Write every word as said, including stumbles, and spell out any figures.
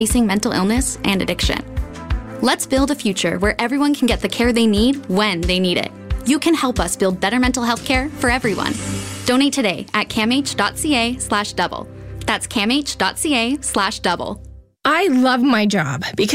facing mental illness and addiction. Let's build a future where everyone can get the care they need when they need it. You can help us build better mental health care for everyone. Donate today at camh.ca slash double. That's camh.ca slash double. I love my job because